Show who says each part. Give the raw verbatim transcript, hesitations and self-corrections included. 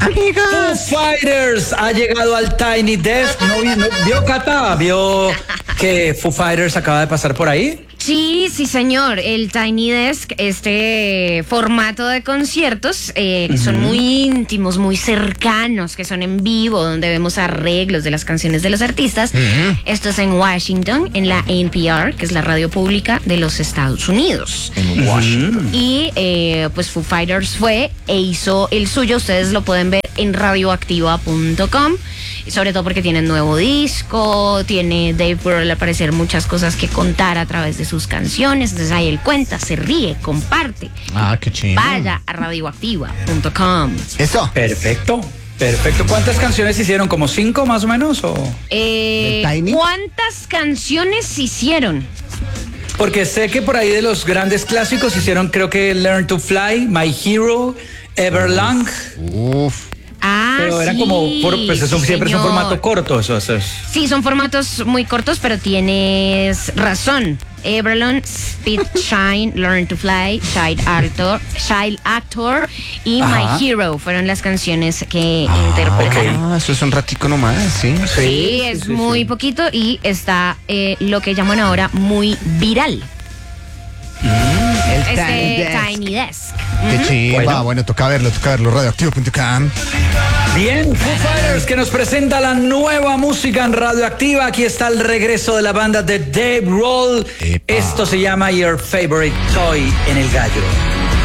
Speaker 1: Foo Fighters ha llegado al Tiny Desk. ¿No, vi- no- vio, Cata? ¿Vio que Foo Fighters acaba de pasar por ahí?
Speaker 2: Sí, sí, señor. El Tiny Desk, este formato de conciertos, eh, que son muy íntimos, muy cercanos, que son en vivo, donde vemos arreglos de las canciones de los artistas. Esto es en Washington, en la N P R, que es la radio pública de los Estados Unidos.
Speaker 3: En Washington.
Speaker 2: Y eh, pues Foo Fighters fue e hizo el suyo. Ustedes lo pueden ver en radioactiva punto com. Sobre todo porque tienen nuevo disco, tiene Dave Grohl al parecer muchas cosas que contar a través de sus canciones. Entonces ahí él cuenta, se ríe, comparte.
Speaker 3: Ah, qué chido.
Speaker 2: Vaya a radioactiva punto com.
Speaker 3: Eso.
Speaker 1: Perfecto, perfecto. ¿Cuántas canciones hicieron? ¿Como cinco más o menos? ¿O?
Speaker 2: Eh,
Speaker 3: ¿Del Tiny?
Speaker 2: ¿Cuántas canciones se hicieron?
Speaker 1: Porque sé que por ahí de los grandes clásicos hicieron, creo que Learn to Fly, My Hero, Everlong.
Speaker 3: Uf.
Speaker 2: Ah,
Speaker 1: Pero era
Speaker 2: sí,
Speaker 1: como, por- pues eso
Speaker 2: sí,
Speaker 1: siempre es un
Speaker 2: señor.
Speaker 1: formato corto, eso, eso es.
Speaker 2: Sí, son formatos muy cortos, pero tienes razón. Everlong, Speed Shine, Learn to Fly, Child Actor, Child Actor y
Speaker 1: Ajá.
Speaker 2: My Hero fueron las canciones que interpretaron.
Speaker 3: Ah, eso es un ratico nomás, sí.
Speaker 2: Sí, es
Speaker 1: sí,
Speaker 2: muy
Speaker 1: sí.
Speaker 2: poquito y está eh, lo que llaman ahora muy viral.
Speaker 3: El
Speaker 2: Este Tiny Desk.
Speaker 3: Qué chido.
Speaker 1: Bueno.
Speaker 3: Bueno. toca verlo, toca verlo. radioactivo punto com.
Speaker 1: Bien, Foo Fighters que nos presenta la nueva música en Radioactiva. Aquí está el regreso de la banda de Dave Grohl.
Speaker 3: Epa.
Speaker 1: Esto se llama Your Favorite Toy en el Gallo.